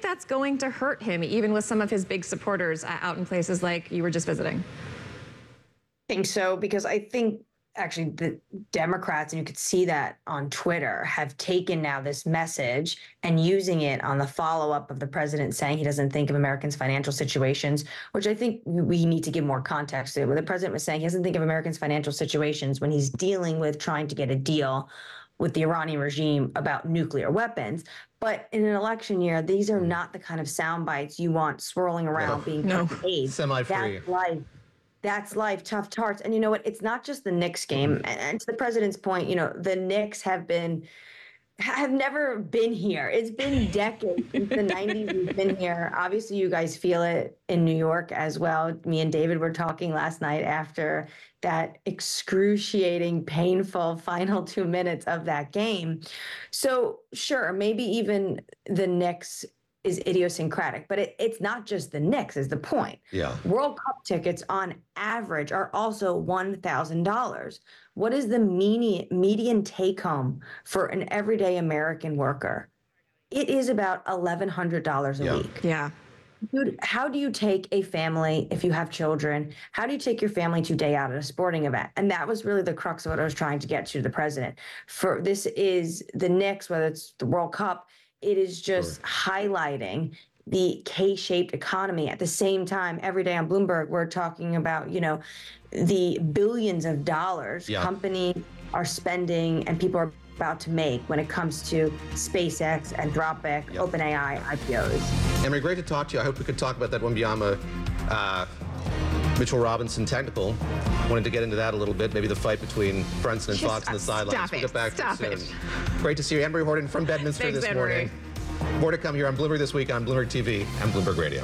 that's going to hurt him, even with some of his big supporters out in places like you were just visiting? I think so, because I think actually the Democrats, and you could see that on Twitter, have taken now this message and using it on the follow-up of the president saying he doesn't think of Americans' financial situations, which I think we need to give more context to. Where the president was saying he doesn't think of Americans' financial situations when he's dealing with trying to get a deal with the Iranian regime about nuclear weapons. But in an election year, these are not the kind of sound bites you want swirling around being paid. Semi-free. That's life, tough tarts. And you know what? It's not just the Knicks game. And to the president's point, the Knicks have never been here. It's been decades since the 90s we've been here. Obviously, you guys feel it in New York as well. Me and David were talking last night after that excruciating, painful final 2 minutes of that game. So sure, maybe even the Knicks is idiosyncratic, but it's not just the Knicks is the point. Yeah. World Cup tickets on average are also $1,000. What is the median take home for an everyday American worker? It is about $1,100 a week. Yeah. Dude, how do you take a family, if you have children, how do you take your family to day out at a sporting event? And that was really the crux of what I was trying to get to the president. For this is the Knicks, whether it's the World Cup, it is just highlighting the K-shaped economy. At the same time, every day on Bloomberg, we're talking about, the billions of dollars companies are spending and people are about to make when it comes to SpaceX and Dropbox, OpenAI IPOs. Emery, great to talk to you. I hope we could talk about that Wembanyama, Mitchell Robinson technical. Wanted to get into that a little bit, maybe the fight between Brunson and Fox on the sidelines. We'll get back to it soon. Great to see you. Emery Horton from Bedminster this morning. More to come here on Bloomberg This Week on Bloomberg TV and Bloomberg Radio.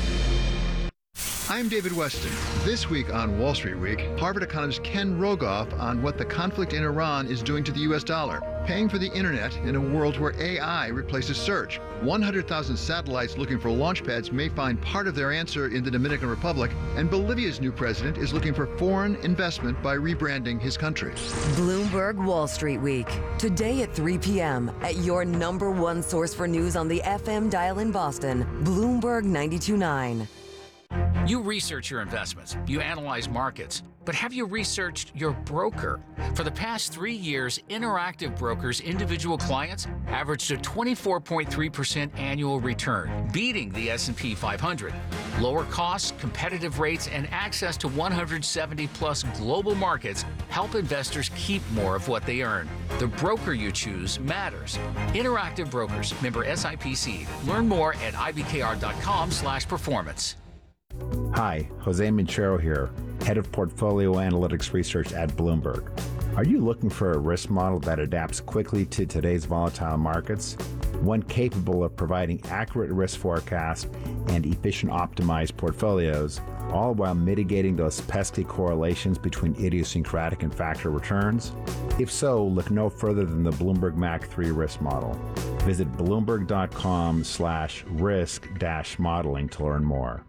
I'm David Weston. This week on Wall Street Week, Harvard economist Ken Rogoff on what the conflict in Iran is doing to the U.S. dollar, paying for the internet in a world where AI replaces search. 100,000 satellites looking for launch pads may find part of their answer in the Dominican Republic, and Bolivia's new president is looking for foreign investment by rebranding his country. Bloomberg Wall Street Week, today at 3 p.m. at your number one source for news on the FM dial in Boston, Bloomberg 92.9. You research your investments, you analyze markets, but have you researched your broker? For the past 3 years, Interactive Brokers' individual clients averaged a 24.3% annual return, beating the S&P 500. Lower costs, competitive rates, and access to 170-plus global markets help investors keep more of what they earn. The broker you choose matters. Interactive Brokers, member SIPC. Learn more at ibkr.com/performance. Hi, Jose Minchero here, Head of Portfolio Analytics Research at Bloomberg. Are you looking for a risk model that adapts quickly to today's volatile markets? One capable of providing accurate risk forecasts and efficient optimized portfolios, all while mitigating those pesky correlations between idiosyncratic and factor returns? If so, look no further than the Bloomberg MAC 3 risk model. Visit bloomberg.com/risk-modeling to learn more.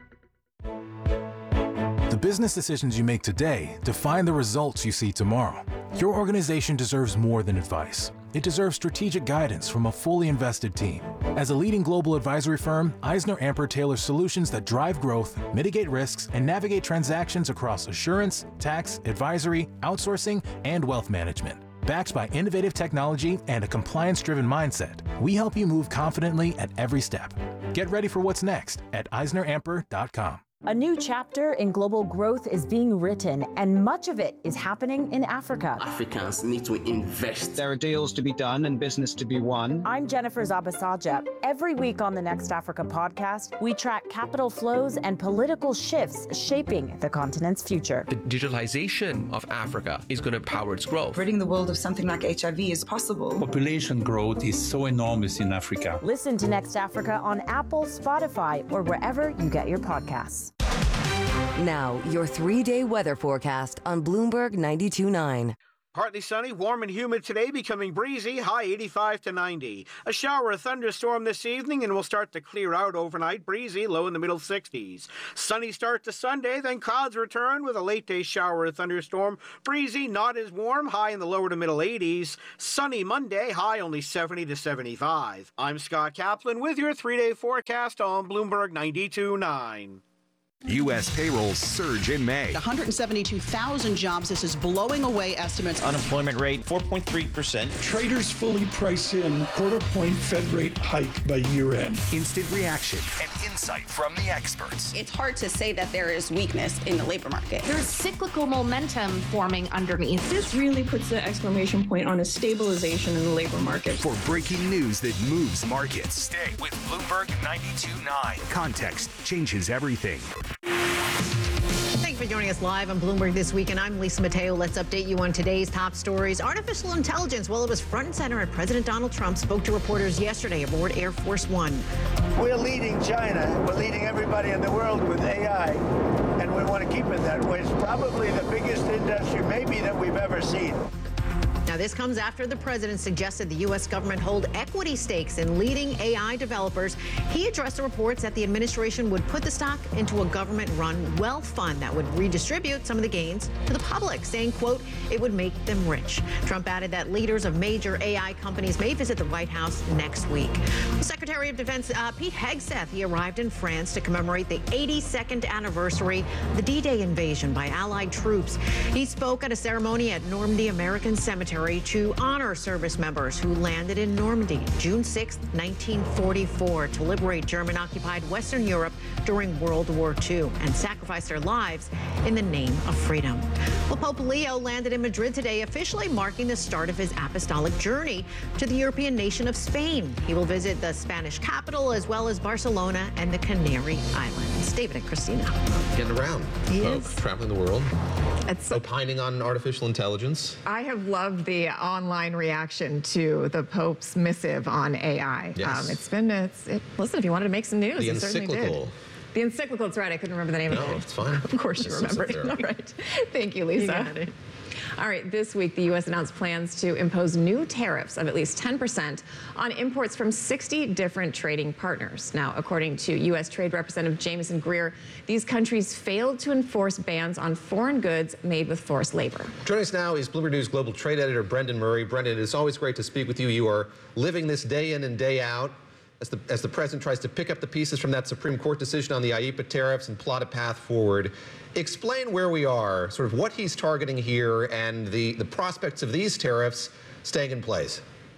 The business decisions you make today define the results you see tomorrow. Your organization deserves more than advice. It deserves strategic guidance from a fully invested team. As a leading global advisory firm, EisnerAmper tailors solutions that drive growth, mitigate risks, and navigate transactions across assurance, tax, advisory, outsourcing, and wealth management. Backed by innovative technology and a compliance-driven mindset, we help you move confidently at every step. Get ready for what's next at EisnerAmper.com. A new chapter in global growth is being written, and much of it is happening in Africa. Africans need to invest. There are deals to be done and business to be won. I'm Jennifer Zabasaja. Every week on the Next Africa podcast, we track capital flows and political shifts shaping the continent's future. The digitalization of Africa is going to power its growth. Ridding the world of something like HIV is possible. Population growth is so enormous in Africa. Listen to Next Africa on Apple, Spotify, or wherever you get your podcasts. Now, your 3-day weather forecast on Bloomberg 92.9. Partly sunny, warm and humid today, becoming breezy, high 85 to 90. A shower or thunderstorm this evening and will start to clear out overnight, breezy, low in the middle 60s. Sunny start to Sunday, then clouds return with a late day shower or thunderstorm. Breezy, not as warm, high in the lower to middle 80s. Sunny Monday, high only 70 to 75. I'm Scott Kaplan with your 3-day forecast on Bloomberg 92.9. U.S. payrolls surge in May. 172,000 jobs. This is blowing away estimates. Unemployment rate 4.3%. Traders fully price in quarter-point Fed rate hike by year-end. Instant reaction and insight from the experts. It's hard to say that there is weakness in the labor market. There's cyclical momentum forming underneath. This really puts the exclamation point on a stabilization in the labor market. For breaking news that moves markets, stay with Bloomberg 92.9. Context changes everything. Thanks for joining us live on Bloomberg This Week, and I'm Lisa Mateo. Let's update you on today's top stories. Artificial intelligence, well, it was front and center, and President Donald Trump spoke to reporters yesterday aboard Air Force One. We're leading China. We're leading everybody in the world with AI, and we want to keep it that way. It's probably the biggest industry maybe that we've ever seen. Now, this comes after the president suggested the U.S. government hold equity stakes in leading AI developers. He addressed the reports that the administration would put the stock into a government-run wealth fund that would redistribute some of the gains to the public, saying, quote, it would make them rich. Trump added that leaders of major AI companies may visit the White House next week. Secretary of Defense Pete Hegseth, he arrived in France to commemorate the 82nd anniversary of the D-Day invasion by Allied troops. He spoke at a ceremony at Normandy American Cemetery to honor service members who landed in Normandy June 6, 1944, to liberate German-occupied Western Europe during World War II and sacrifice their lives in the name of freedom. Well, Pope Leo landed in Madrid today, officially marking the start of his apostolic journey to the European nation of Spain. He will visit the Spanish capital as well as Barcelona and the Canary Islands. David and Christina. Getting around. He Pope, is. traveling the world. It's opining on artificial intelligence. I have loved the online reaction to the Pope's missive on AI. Yes. Listen, if you wanted to make some news, The you certainly did. encyclical. The encyclical, that's right. I couldn't remember the name of it. No, it's fine. Of course you remembered it. All right. Thank you, Lisa. You got it. All right, this week, the U.S. announced plans to impose new tariffs of at least 10% on imports from 60 different trading partners. Now, according to U.S. Trade Representative Jamieson Greer, these countries failed to enforce bans on foreign goods made with forced labor. Joining us now is Bloomberg News Global Trade Editor Brendan Murray. Brendan, it's always great to speak with you. You are living this day in and day out as the president tries to pick up the pieces from that Supreme Court decision on the IEEPA tariffs and plot a path forward. Explain where we are, sort of what he's targeting here, and the prospects of these tariffs staying in place.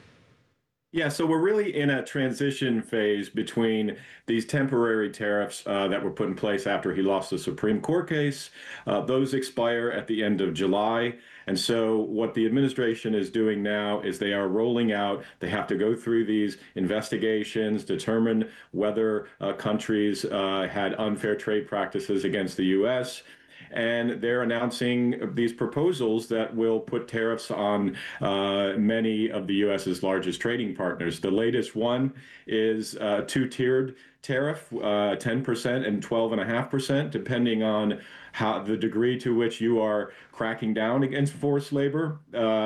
Yeah, so we're really in a transition phase between these temporary tariffs that were put in place after he lost the Supreme Court case. Those expire at the end of July. And so what the administration is doing now is they are rolling out, they have to go through these investigations, determine whether countries had unfair trade practices against the U.S., and they're announcing these proposals that will put tariffs on many of the U.S.'s largest trading partners. The latest one is a two-tiered tariff, 10% and 12.5%, depending on the degree to which you are cracking down against forced labor.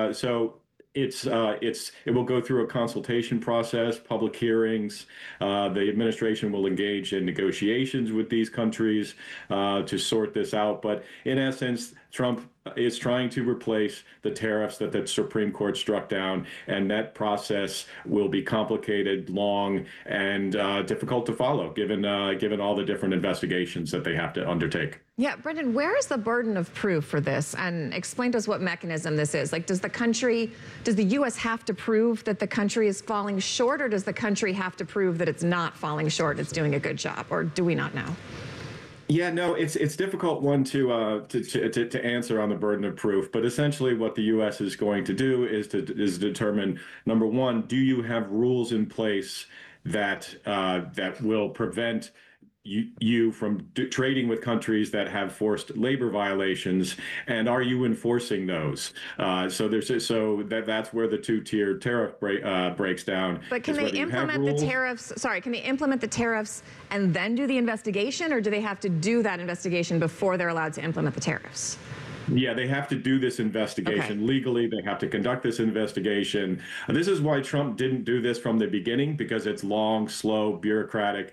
It will go through a consultation process, public hearings. The administration will engage in negotiations with these countries to sort this out. But in essence, Trump is trying to replace the tariffs that the Supreme Court struck down, and that process will be complicated, long, and difficult to follow, given all the different investigations that they have to undertake. Yeah, Brendan, where is the burden of proof for this? And explain to us what mechanism this is. Like, does the U.S. have to prove that the country is falling short, or does the country have to prove that it's not falling short, it's doing a good job, or do we not know? Yeah, no, it's difficult one to answer on the burden of proof. But essentially, what the U.S. is going to do is determine, number one, do you have rules in place that will prevent you from trading with countries that have forced labor violations, and are you enforcing those? So that's where the two-tiered tariff breaks down. But can they implement the tariffs? Sorry, can they implement the tariffs and then do the investigation, or do they have to do that investigation before they're allowed to implement the tariffs? Yeah, they have to do this investigation legally. They have to conduct this investigation. This is why Trump didn't do this from the beginning, because it's long, slow, bureaucratic.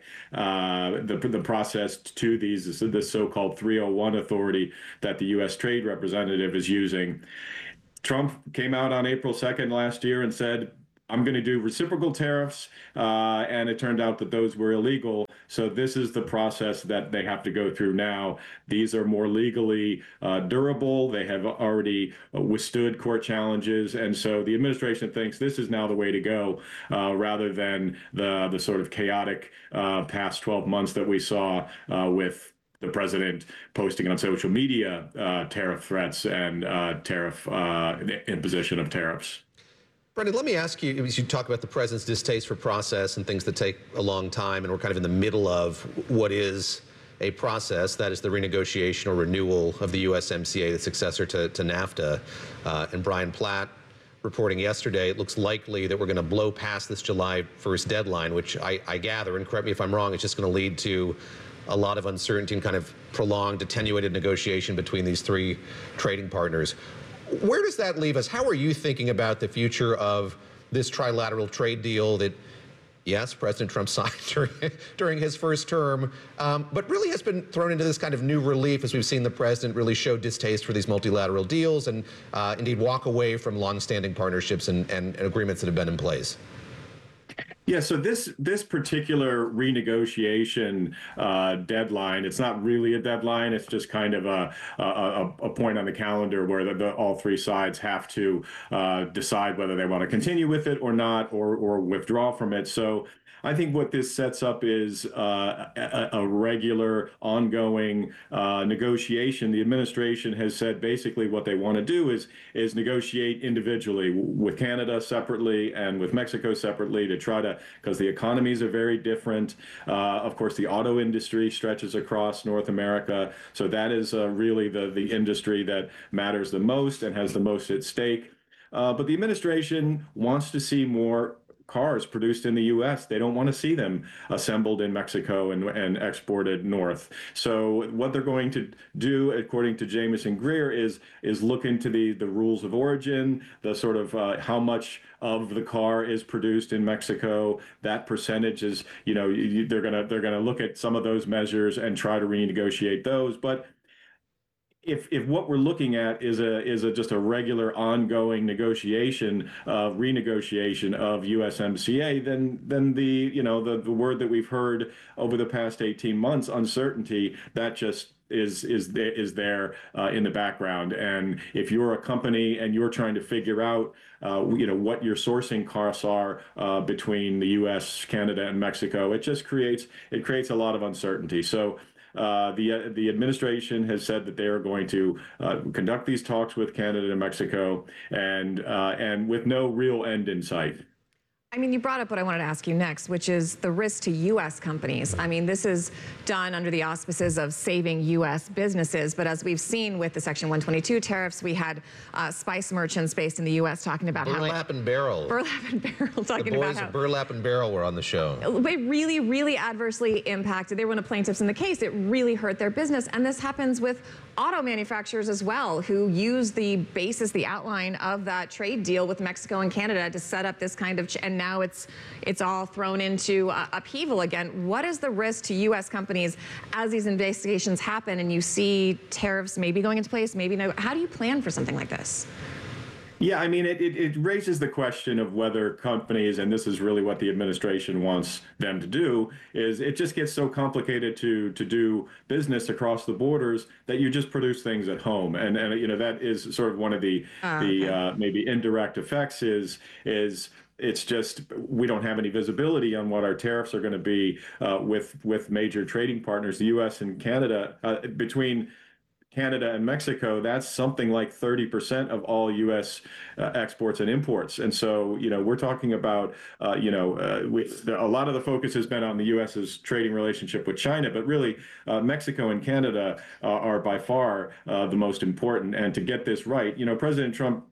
The process to these, this so-called 301 authority that the U.S. Trade Representative is using. Trump came out on April 2nd last year and said, I'm going to do reciprocal tariffs, and it turned out that those were illegal. So this is the process that they have to go through now. These are more legally durable. They have already withstood court challenges. And so the administration thinks this is now the way to go, rather than the sort of chaotic past 12 months that we saw with the president posting on social media tariff threats and tariff imposition of tariffs. Brendan, let me ask you, as you talk about the president's distaste for process and things that take a long time, and we're kind of in the middle of what is a process, that is the renegotiation or renewal of the USMCA, the successor to NAFTA. And Brian Platt reporting yesterday, it looks likely that we're going to blow past this July 1st deadline, which I gather, and correct me if I'm wrong, it's just going to lead to a lot of uncertainty and kind of prolonged, attenuated negotiation between these three trading partners. Where does that leave us? How are you thinking about the future of this trilateral trade deal that, yes, President Trump signed during his first term, but really has been thrown into this kind of new relief as we've seen the president really show distaste for these multilateral deals and indeed walk away from longstanding partnerships and agreements that have been in place? Yeah, so this particular renegotiation deadline, it's not really a deadline. It's just kind of a point on the calendar where all three sides have to decide whether they want to continue with it or not, or withdraw from it. So I think what this sets up is a regular, ongoing negotiation. The administration has said basically what they want to do is negotiate individually with Canada separately and with Mexico separately to try to, because the economies are very different. Of course, the auto industry stretches across North America. So that is really the industry that matters the most and has the most at stake. But the administration wants to see more cars produced in the U.S. They don't want to see them assembled in Mexico and exported north. So what they're going to do, according to Jamieson Greer, is look into the rules of origin, the sort of how much of the car is produced in Mexico. That percentage is, they're gonna look at some of those measures and try to renegotiate those. But if what we're looking at is just a regular ongoing renegotiation of USMCA, then the word that we've heard over the past 18 months, uncertainty, that just is there in the background. And if you're a company and you're trying to figure out what your sourcing costs are between the U.S., Canada, and Mexico, it creates a lot of uncertainty. So the administration has said that they are going to conduct these talks with Canada and Mexico, and with no real end in sight. I mean, you brought up what I wanted to ask you next, which is the risk to U.S. companies. I mean, this is done under the auspices of saving U.S. businesses. But as we've seen with the Section 122 tariffs, we had spice merchants based in the U.S. talking about Burlap and Barrel. Burlap and Barrel talking about how the boys of Burlap and Barrel were on the show. They really, really adversely impacted. They were one of the plaintiffs in the case. It really hurt their business. And this happens with auto manufacturers as well, who use the basis, the outline of that trade deal with Mexico and Canada to set up this kind of, and now it's all thrown into upheaval again. What is the risk to U.S. companies as these investigations happen and you see tariffs maybe going into place, maybe no? How do you plan for something like this? Yeah, I mean, it raises the question of whether companies, and this is really what the administration wants them to do, is it just gets so complicated to do business across the borders that you just produce things at home. And that is sort of one of the maybe indirect effects is it's just we don't have any visibility on what our tariffs are going to be with major trading partners, the U.S. and Canada. Between Canada and Mexico, that's something like 30% of all U.S. Exports and imports. And so, we're talking about, a lot of the focus has been on the U.S.'s trading relationship with China, but really Mexico and Canada are by far the most important. And to get this right, President Trump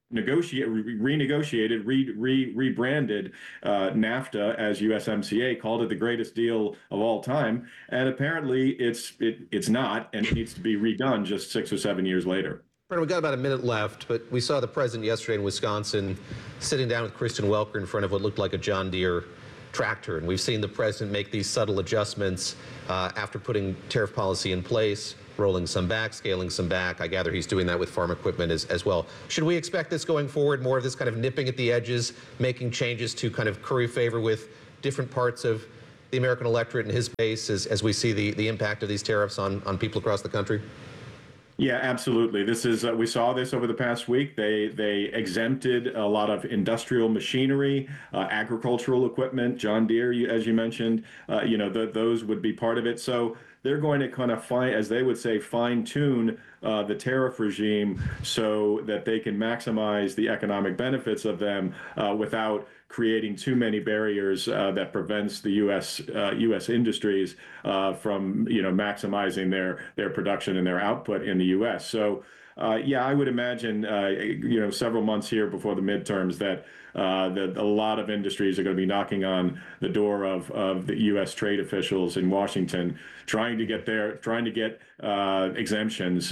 renegotiated, rebranded NAFTA as USMCA, called it the greatest deal of all time, and apparently it's not, and it needs to be redone just 6 or 7 years later. Brennan, we've got about a minute left, but we saw the president yesterday in Wisconsin sitting down with Kristen Welker in front of what looked like a John Deere tractor. And we've seen the president make these subtle adjustments after putting tariff policy in place, rolling some back, scaling some back. I gather he's doing that with farm equipment as well. Should we expect this going forward, more of this kind of nipping at the edges, making changes to kind of curry favor with different parts of the American electorate and his base as we see the impact of these tariffs on people across the country? Yeah, absolutely. This is we saw this over the past week. They exempted a lot of industrial machinery, agricultural equipment, John Deere, as you mentioned. Those would be part of it. So they're going to kind of as they would say, fine tune the tariff regime so that they can maximize the economic benefits of them without creating too many barriers that prevents the U.S. industries from maximizing their production and their output in the U.S. So I would imagine several months here before the midterms that a lot of industries are going to be knocking on the door of the U.S. trade officials in Washington, trying to get exemptions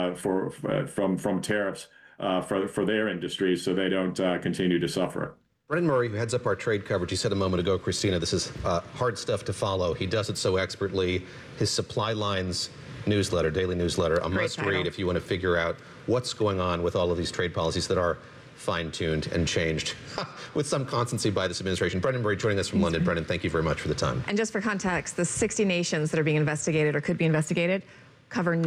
from tariffs for their industries so they don't continue to suffer. Brennan Murray, who heads up our trade coverage, he said a moment ago, Christina, this is hard stuff to follow. He does it so expertly. His Supply Lines newsletter, daily newsletter, a must read if you want to figure out what's going on with all of these trade policies that are fine-tuned and changed with some constancy by this administration. Brennan Murray joining us from London. Brennan, thank you very much for the time. And just for context, the 60 nations that are being investigated or could be investigated cover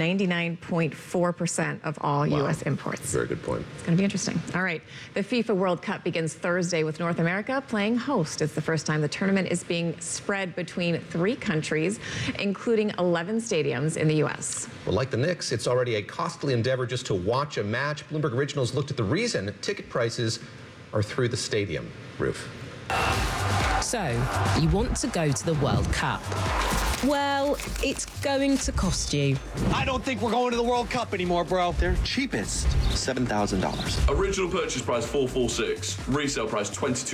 99.4% of all U.S. imports. Very good point. It's going to be interesting. All right. The FIFA World Cup begins Thursday with North America playing host. It's the first time the tournament is being spread between 3 countries, including 11 stadiums in the U.S. Well, like the Knicks, it's already a costly endeavor just to watch a match. Bloomberg Originals looked at the reason ticket prices are through the stadium. Ruth. So, you want to go to the World Cup. Well, it's going to cost you. I don't think we're going to the World Cup anymore, bro. They're cheapest, $7,000. Original purchase price $446, resale price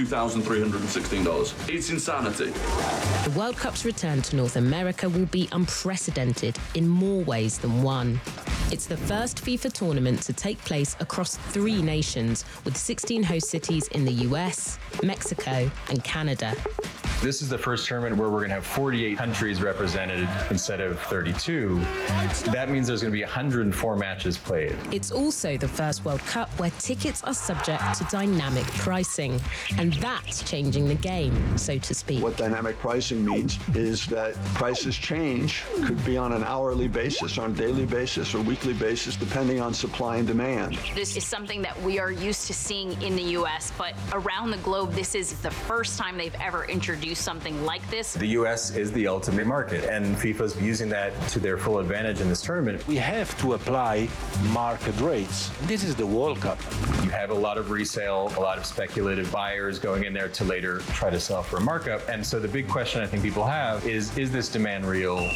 $22,316. It's insanity. The World Cup's return to North America will be unprecedented in more ways than one. It's the first FIFA tournament to take place across 3 nations, with 16 host cities in the US, Mexico, and Canada. This is the first tournament where we're going to have 48 countries represented instead of 32. That means there's going to be 104 matches played. It's also the first World Cup where tickets are subject to dynamic pricing, and that's changing the game, so to speak. What dynamic pricing means is that prices change, could be on an hourly basis, on a daily basis, or weekly basis, depending on supply and demand. This is something that we are used to seeing in the U.S., but around the globe, this is the first time they've ever introduced something like this. The U.S. is the ultimate market, and FIFA's using that to their full advantage in this tournament. We have to apply market rates. This is the World Cup. You have a lot of resale, a lot of speculative buyers going in there to later try to sell for a markup. And so the big question I think people have is this demand real?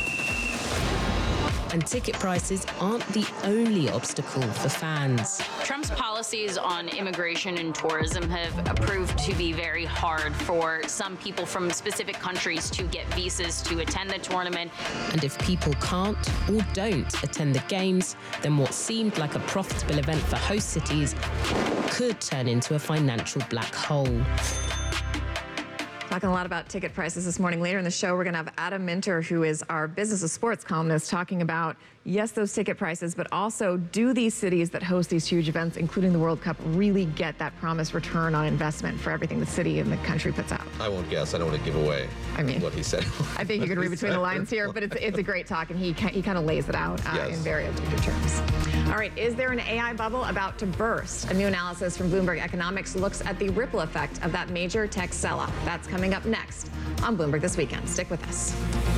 And ticket prices aren't the only obstacle for fans. Trump's policies on immigration and tourism have proved to be very hard for some people from specific countries to get visas to attend the tournament. And if people can't or don't attend the games, then what seemed like a profitable event for host cities could turn into a financial black hole. Talking a lot about ticket prices this morning. Later in the show, we're going to have Adam Minter, who is our Business of Sports columnist, talking about, yes, those ticket prices, but also do these cities that host these huge events, including the World Cup, really get that promised return on investment for everything the city and the country puts out? I won't guess. I don't want to give away what he said. I think you can read between the lines here, but it's a great talk, and he kind of lays it out in very objective terms. All right, is there an AI bubble about to burst? A new analysis from Bloomberg Economics looks at the ripple effect of that major tech sell-off. That's coming up next on Bloomberg This Weekend. Stick with us.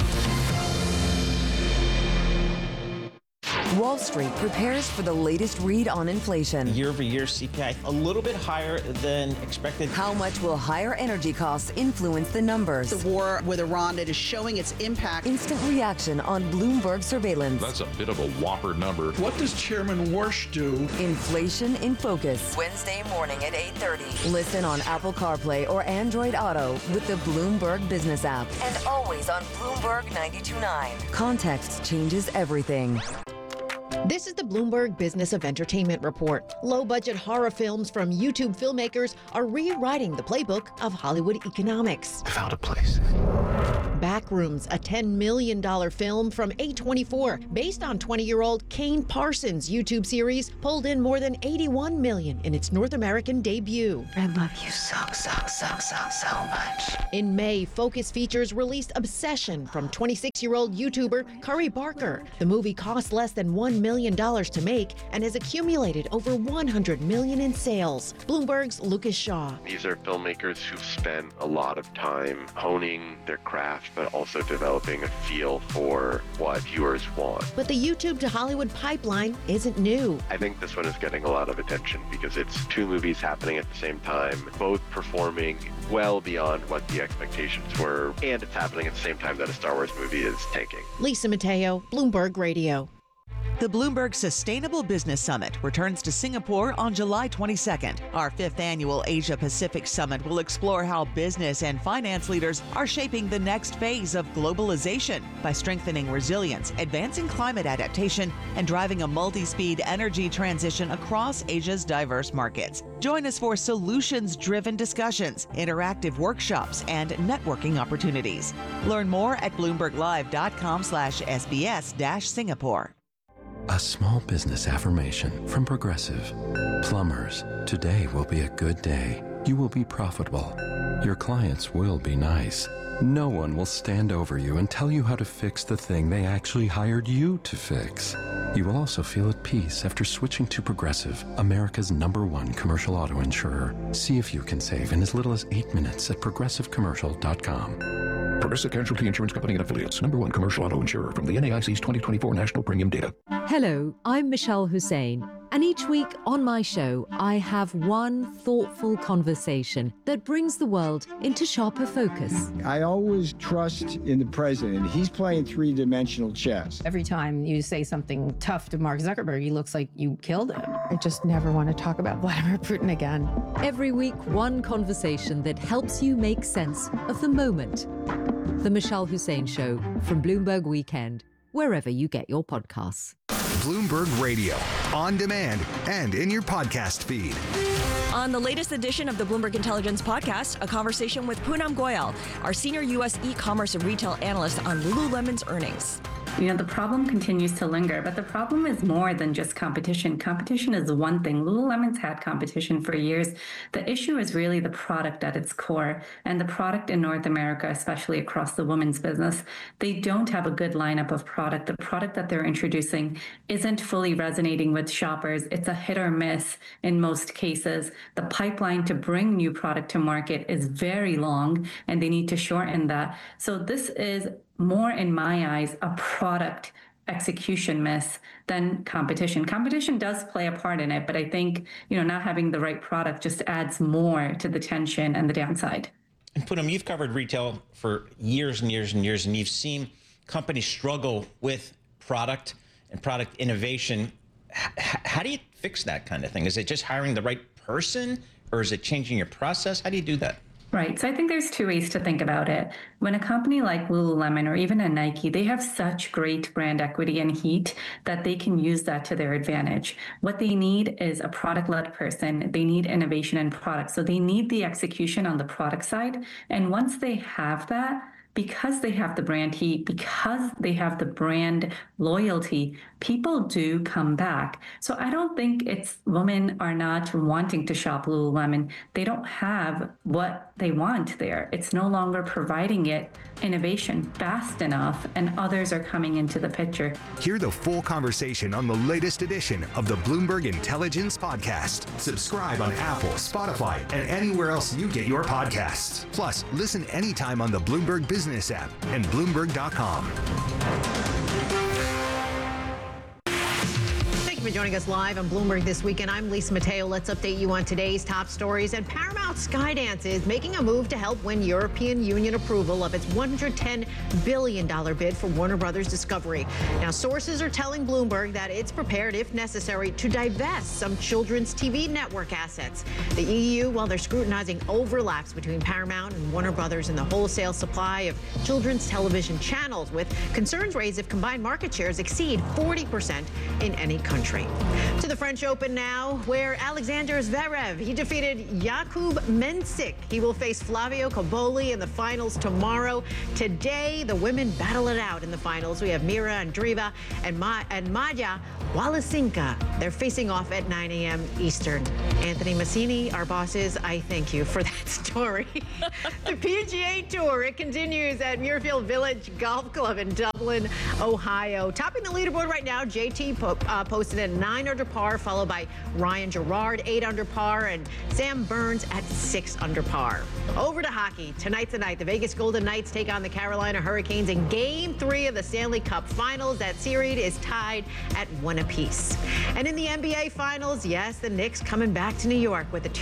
Wall Street prepares for the latest read on inflation. Year-over-year CPI a little bit higher than expected. How much will higher energy costs influence the numbers? The war with Iran, it is showing its impact. Instant reaction on Bloomberg surveillance. That's a bit of a whopper number. What does Chairman Warsh do? Inflation in Focus. Wednesday morning at 8:30. Listen on Apple CarPlay or Android Auto with the Bloomberg Business app. And always on Bloomberg 92.9. Context changes everything. This is the Bloomberg Business of Entertainment Report. Low-budget horror films from YouTube filmmakers are rewriting the playbook of Hollywood economics. I found a place. Backrooms, a $10 million film from A24, based on 20-year-old Kane Parsons' YouTube series, pulled in more than $81 million in its North American debut. I love you so much. In May, Focus Features released Obsession from 26-year-old YouTuber Curry Barker. The movie cost less than $1 million to make and has accumulated over $100 million in sales. Bloomberg's Lucas Shaw. These are filmmakers who've spent a lot of time honing their craft, but also developing a feel for what viewers want. But the YouTube to Hollywood pipeline isn't new. I think this one is getting a lot of attention because it's two movies happening at the same time, both performing well beyond what the expectations were, and it's happening at the same time that a Star Wars movie is tanking. Lisa Mateo, Bloomberg Radio. The Bloomberg Sustainable Business Summit returns to Singapore on July 22nd. Our 5th annual Asia Pacific Summit will explore how business and finance leaders are shaping the next phase of globalization by strengthening resilience, advancing climate adaptation, and driving a multi-speed energy transition across Asia's diverse markets. Join us for solutions-driven discussions, interactive workshops, and networking opportunities. Learn more at bloomberglive.com/SBS-Singapore. A small business affirmation from Progressive. Plumbers, today will be a good day. You will be profitable. Your clients will be nice. No one will stand over you and tell you how to fix the thing they actually hired you to fix. You will also feel at peace after switching to Progressive, America's #1 commercial auto insurer. See if you can save in as little as 8 minutes at progressivecommercial.com. Progressive Casualty Insurance Company and Affiliates, #1 commercial auto insurer from the NAIC's 2024 National Premium Data. Hello, I'm Michelle Hussein, and each week on my show, I have one thoughtful conversation that brings the world into sharper focus. I always trust in the president. He's playing three-dimensional chess. Every time you say something tough to Mark Zuckerberg, he looks like you killed him. I just never want to talk about Vladimir Putin again. Every week, one conversation that helps you make sense of the moment. The Michelle Hussein Show from Bloomberg Weekend, wherever you get your podcasts. Bloomberg Radio, on demand and in your podcast feed. On the latest edition of the Bloomberg Intelligence Podcast, a conversation with Poonam Goyal, our senior U.S. e-commerce and retail analyst on Lululemon's earnings. You know, the problem continues to linger, but the problem is more than just competition. Competition is one thing. Lululemon's had competition for years. The issue is really the product at its core, and the product in North America, especially across the women's business, they don't have a good lineup of product. The product that they're introducing isn't fully resonating with shoppers. It's a hit or miss in most cases. The pipeline to bring new product to market is very long, and they need to shorten that. So this is more, in my eyes, a product execution miss than competition. Competition does play a part in it, but I think, not having the right product just adds more to the tension and the downside. And Poonam, you've covered retail for years and years and years, and you've seen companies struggle with product and product innovation. How do you fix that kind of thing? Is it just hiring the right person, or is it changing your process? How do you do that? Right. So I think there's two ways to think about it. When a company like Lululemon or even a Nike, they have such great brand equity and heat that they can use that to their advantage. What they need is a product-led person. They need innovation in product. So they need the execution on the product side. And once they have that, because they have the brand heat, because they have the brand loyalty, people do come back. So I don't think it's women are not wanting to shop Lululemon. They don't have what they want there. It's no longer providing it innovation fast enough, and others are coming into the picture. Hear the full conversation on the latest edition of the Bloomberg Intelligence Podcast. Subscribe on Apple, Spotify, and anywhere else you get your podcasts. Plus, listen anytime on the Bloomberg Business app and Bloomberg.com. Thank you for joining us live on Bloomberg This Weekend. I'm Lisa Mateo. Let's update you on today's top stories. And Paramount Skydance is making a move to help win European Union approval of its $110 billion bid for Warner Brothers Discovery. Now, sources are telling Bloomberg that it's prepared, if necessary, to divest some children's TV network assets. The EU, well, they're scrutinizing overlaps between Paramount and Warner Brothers in the wholesale supply of children's television channels, with concerns raised if combined market shares exceed 40% in any country. To the French Open now, where Alexander Zverev, he defeated Jakub Mensik. He will face Flavio Cobolli in the finals tomorrow. Today, the women battle it out in the finals. We have Mira Andreeva and Maja Walasinka. They're facing off at 9 a.m. Eastern. Anthony Massini, our bosses, I thank you for that story. The PGA Tour, it continues at Muirfield Village Golf Club in Dublin, Ohio. Topping the leaderboard right now, JT posted at 9 under par, followed by Ryan Gerard, 8 under par, and Sam Burns at 6 under par. Over to hockey. Tonight's the night. The Vegas Golden Knights take on the Carolina Hurricanes in Game 3 of the Stanley Cup Finals. That series is tied at 1 apiece. And in the NBA Finals, yes, the Knicks coming back to New York with a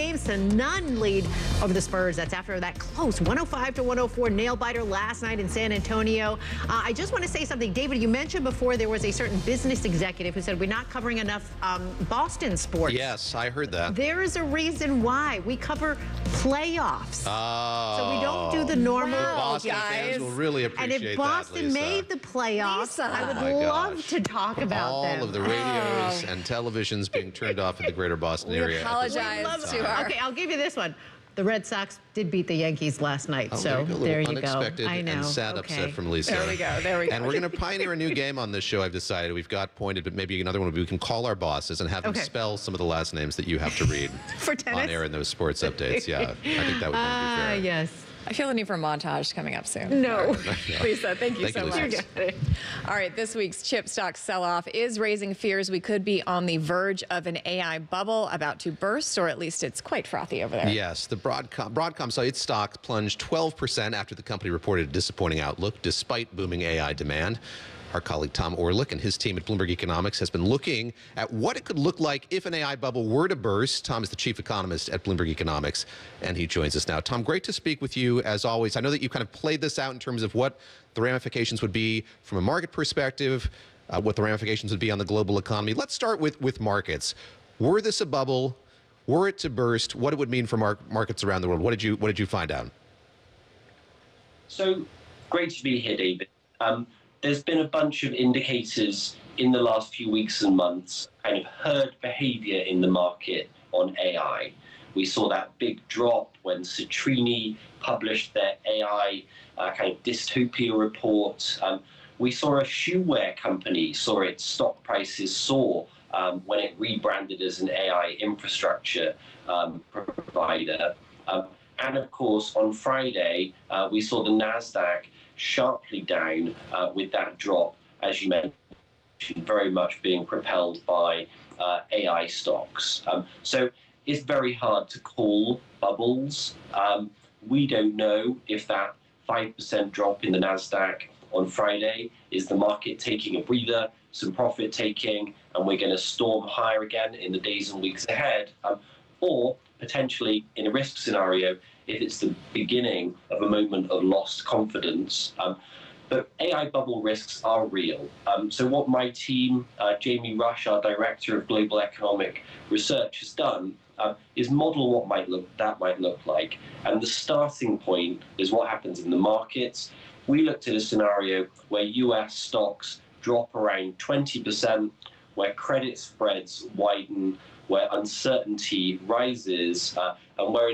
2-0 lead over the Spurs. That's after that close 105-104 nail-biter last night in San Antonio. I just want to say something. David, you mentioned before there was a certain business executive who said we're not covering enough Boston sports. Yes, I heard that. There is a reason why. We cover playoffs. Oh. So we don't do the normal. Boston fans will really appreciate that. And if Boston made the playoffs, I would love to talk about them. All of the radios and televisions being turned off in the greater Boston area. Apologize to her. Okay, I'll give you this one. The Red Sox did beat the Yankees last night, so there you go. Unexpected I know. And sad upset from Lisa. There we go. And we're going to pioneer a new game on this show, I've decided. We've got pointed, but maybe another one. We can call our bosses and have them spell some of the last names that you have to read For tennis? on air in those sports updates. Yeah, I think that would be fair. Yes. I feel the need for a montage coming up soon. No. Lisa, thank you so much. You got it. All right, this week's chip stock sell-off is raising fears we could be on the verge of an AI bubble about to burst, or at least it's quite frothy over there. Yes, the Broadcom saw its stock plunge 12% after the company reported a disappointing outlook despite booming AI demand. Our colleague Tom Orlick and his team at Bloomberg Economics has been looking at what it could look like if an AI bubble were to burst. Tom is the chief economist at Bloomberg Economics, and he joins us now. Tom, great to speak with you as always. I know that you kind of played this out in terms of what the ramifications would be from a market perspective, what the ramifications would be on the global economy. Let's start with markets. Were this a bubble? Were it to burst? What it would mean for markets around the world? What did you find out? So great to be here, David. There's been a bunch of indicators in the last few weeks and months, kind of herd behavior in the market on AI. We saw that big drop when Citrini published their AI kind of dystopia report. We saw a shoewear company saw its stock prices soar when it rebranded as an AI infrastructure provider. And of course, on Friday, we saw the NASDAQ sharply down with that drop, as you mentioned, very much being propelled by AI stocks. So it's very hard to call bubbles. We don't know if that 5% drop in the NASDAQ on Friday is the market taking a breather, some profit taking, and we're going to storm higher again in the days and weeks ahead, or potentially in a risk scenario, if it's the beginning of a moment of lost confidence. But AI bubble risks are real. So what my team, Jamie Rush, our Director of Global Economic Research, has done is model what that might look like. And the starting point is what happens in the markets. We looked at a scenario where US stocks drop around 20%, where credit spreads widen, where uncertainty rises, and where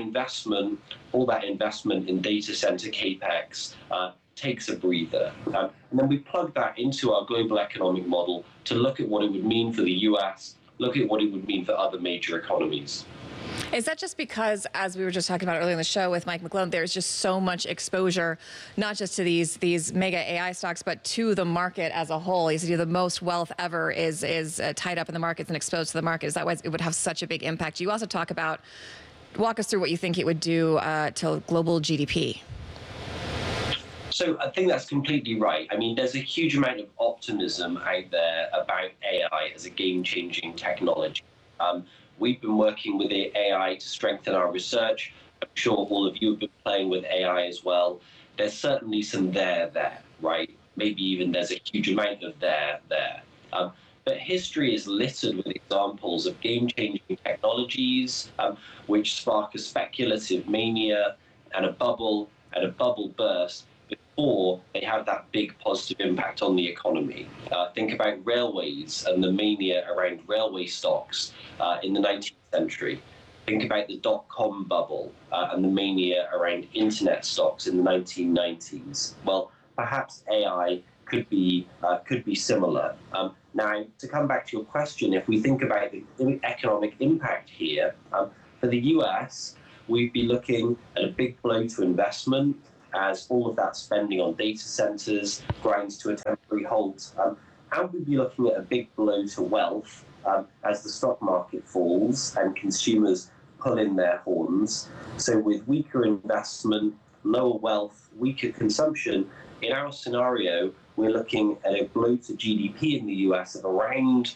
all that investment in data center capex takes a breather. And then we plug that into our global economic model to look at what it would mean for the US, look at what it would mean for other major economies. Is that just because, as we were just talking about earlier in the show with Mike McClellan, there's just so much exposure, not just to these mega AI stocks, but to the market as a whole? He said the most wealth ever is tied up in the markets and exposed to the market. Is that why it would have such a big impact? You also talk about, walk us through what you think it would do to global GDP. So I think that's completely right. I mean, there's a huge amount of optimism out there about AI as a game-changing technology. We've been working with AI to strengthen our research. I'm sure all of you have been playing with AI as well. there's certainly some there, right? Maybe even there's a huge amount of there. But history is littered with examples of game-changing technologies which spark a speculative mania and a bubble burst before they have that big positive impact on the economy. Think about railways and the mania around railway stocks in the 19th century. Think about the dot-com bubble and the mania around internet stocks in the 1990s. Well, perhaps AI could be similar. Now, to come back to your question, if we think about the economic impact here, for the US, we'd be looking at a big blow to investment as all of that spending on data centers grinds to a temporary halt. And we'd be looking at a big blow to wealth as the stock market falls and consumers pull in their horns. So with weaker investment, lower wealth, weaker consumption, in our scenario, we're looking at a blow to GDP in the US of around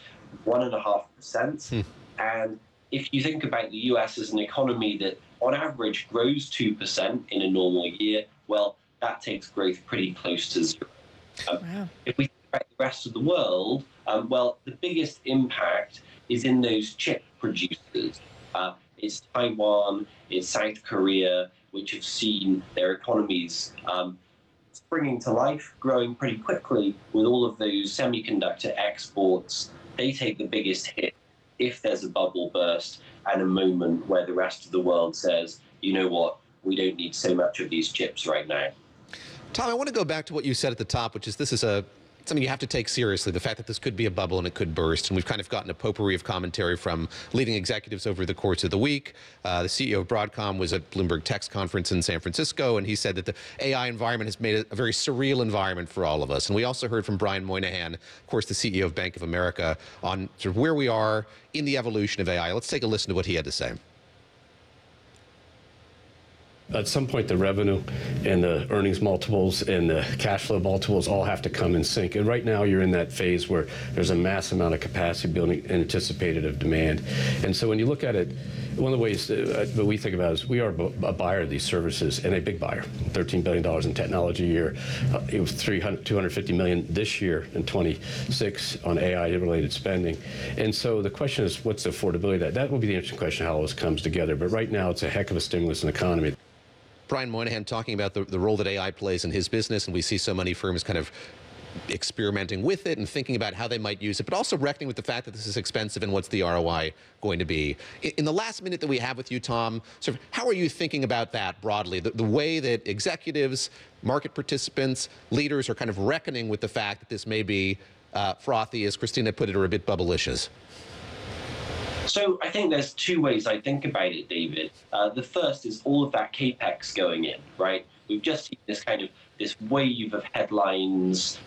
1.5%. And if you think about the US as an economy that on average grows 2% in a normal year, well, that takes growth pretty close to zero. Wow. If we think about the rest of the world, well, the biggest impact is in those chip producers. It's Taiwan, it's South Korea, which have seen their economies springing to life, growing pretty quickly with all of those semiconductor exports. They take the biggest hit if there's a bubble burst and a moment where the rest of the world says, you know what, we don't need so much of these chips right now. Tom, I want to go back to what you said at the top, which is this is something you have to take seriously, the fact that this could be a bubble and it could burst. And we've kind of gotten a potpourri of commentary from leading executives over the course of the week. The CEO of Broadcom was at Bloomberg Tech's conference in San Francisco, and he said that the AI environment has made it a very surreal environment for all of us. And we also heard from Brian Moynihan, of course, the CEO of Bank of America, on sort of where we are in the evolution of AI. Let's take a listen to what he had to say. At some point, the revenue and the earnings multiples and the cash flow multiples all have to come in sync. And right now, you're in that phase where there's a mass amount of capacity building anticipated of demand. And so when you look at it, one of the ways that we think about is we are a buyer of these services and a big buyer. $13 billion in technology a year. It was $250 million this year in 26 on AI-related spending. And so the question is, what's the affordability of that? That will be the interesting question, how all this comes together. But right now, it's a heck of a stimulus in the economy. Brian Moynihan talking about the role that AI plays in his business, and we see so many firms kind of experimenting with it and thinking about how they might use it, but also reckoning with the fact that this is expensive and what's the ROI going to be. In the last minute that we have with you, Tom, sort of how are you thinking about that broadly, the way that executives, market participants, leaders are kind of reckoning with the fact that this may be frothy, as Christina put it, or a bit bubblicious? So I think there's two ways I think about it, David. The first is all of that capex going in, right? We've just seen this wave of headlines,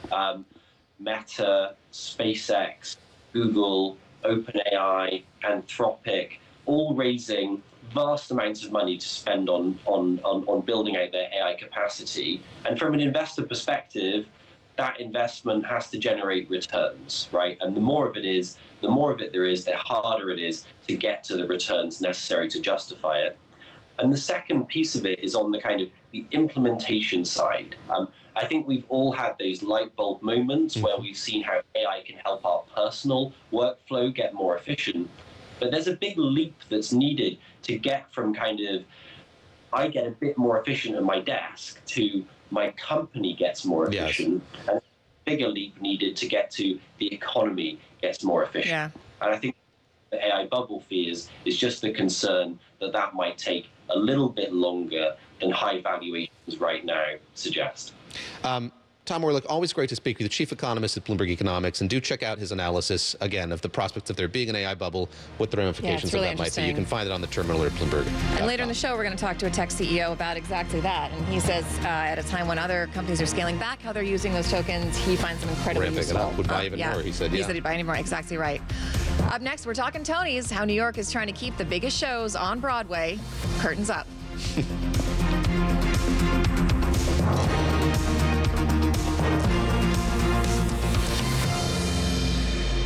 Meta, SpaceX, Google, OpenAI, Anthropic, all raising vast amounts of money to spend on building out their AI capacity. And from an investor perspective, that investment has to generate returns, right? And the more of it there is, the harder it is to get to the returns necessary to justify it. And the second piece of it is on the kind of the implementation side. I think we've all had those light bulb moments where we've seen how AI can help our personal workflow get more efficient. But there's a big leap that's needed to get from kind of, I get a bit more efficient at my desk to my company gets more efficient. Yes. And a bigger leap needed to get to the economy gets more efficient. Yeah. And I think the AI bubble fears is just the concern that might take a little bit longer than high valuations right now suggest. Tom Orlick, always great to speak with you, chief economist at Bloomberg Economics, and do check out his analysis, again, of the prospects of there being an AI bubble, what the ramifications of that might be. You can find it on the terminal at Bloomberg. And later in the show, we're going to talk to a tech CEO about exactly that. And he says at a time when other companies are scaling back how they're using those tokens, he finds them incredibly useful. And would buy even more, he said. He said he'd buy even more, exactly right. Up next, we're talking Tony's, how New York is trying to keep the biggest shows on Broadway. Curtains up.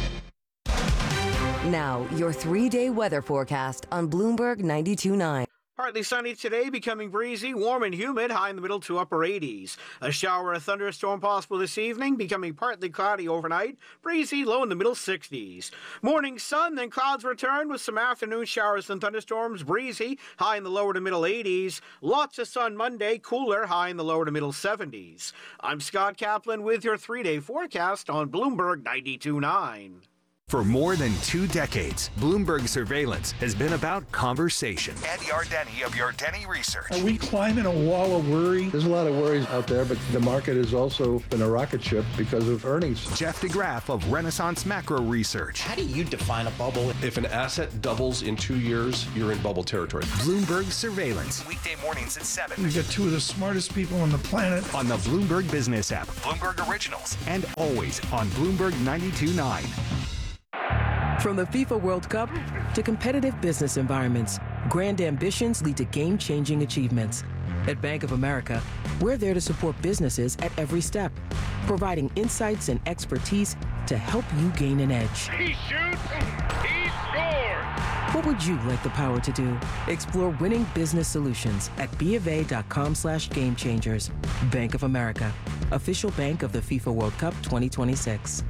Now, your 3-day weather forecast on Bloomberg 92.9. Partly sunny today, becoming breezy, warm and humid, high in the middle to upper 80s. A shower or thunderstorm possible this evening, becoming partly cloudy overnight, breezy, low in the middle 60s. Morning sun, then clouds return with some afternoon showers and thunderstorms, breezy, high in the lower to middle 80s. Lots of sun Monday, cooler, high in the lower to middle 70s. I'm Scott Kaplan with your 3-day forecast on Bloomberg 92.9. For more than 2 decades, Bloomberg Surveillance has been about conversation. Ed Yardeni of Yardeni Research. Are we climbing a wall of worry? There's a lot of worries out there, but the market has also been a rocket ship because of earnings. Jeff DeGraff of Renaissance Macro Research. How do you define a bubble? If an asset doubles in 2 years, you're in bubble territory. Bloomberg Surveillance. Weekday mornings at 7. We've got 2 of the smartest people on the planet. On the Bloomberg Business app, Bloomberg Originals, and always on Bloomberg 92.9. From the FIFA World Cup to competitive business environments, grand ambitions lead to game-changing achievements. At Bank of America, we're there to support businesses at every step, providing insights and expertise to help you gain an edge. He shoots, he scores! What would you like the power to do? Explore winning business solutions at BofA.com/gamechangers. Bank of America, official bank of the FIFA World Cup 2026.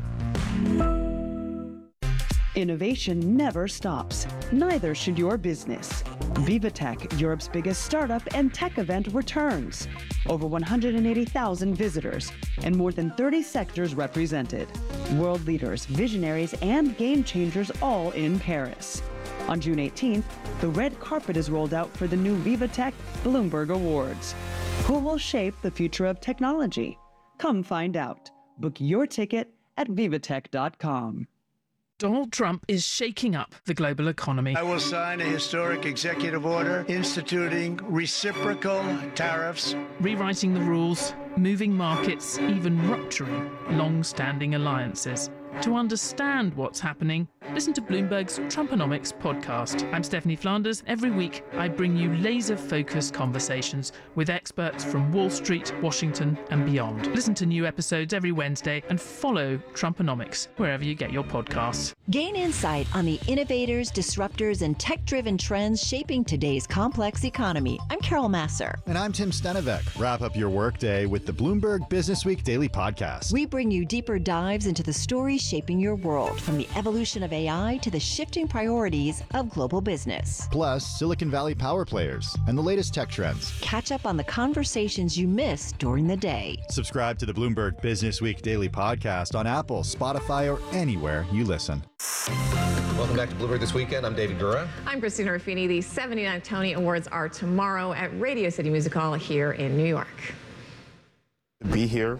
Innovation never stops. Neither should your business. VivaTech, Europe's biggest startup and tech event, returns. Over 180,000 visitors and more than 30 sectors represented. World leaders, visionaries, and game changers all in Paris. On June 18th, the red carpet is rolled out for the new VivaTech Bloomberg Awards. Who will shape the future of technology? Come find out. Book your ticket at vivatech.com. Donald Trump is shaking up the global economy. I will sign a historic executive order instituting reciprocal tariffs, rewriting the rules, moving markets, even rupturing long-standing alliances. To understand what's happening, listen to Bloomberg's Trumponomics podcast. I'm Stephanie Flanders. Every week, I bring you laser-focused conversations with experts from Wall Street, Washington, and beyond. Listen to new episodes every Wednesday and follow Trumponomics wherever you get your podcasts. Gain insight on the innovators, disruptors, and tech-driven trends shaping today's complex economy. I'm Carol Masser. And I'm Tim Stenevec. Wrap up your workday with the Bloomberg Businessweek Daily Podcast. We bring you deeper dives into the stories shaping your world, from the evolution of AI to the shifting priorities of global business. Plus, Silicon Valley power players and the latest tech trends. Catch up on the conversations you missed during the day. Subscribe to the Bloomberg Businessweek Daily Podcast on Apple, Spotify, or anywhere you listen. Welcome back to Bloomberg This Weekend. I'm David Gura. I'm Christina Ruffini. The 79th Tony Awards are tomorrow at Radio City Music Hall here in New York. To be here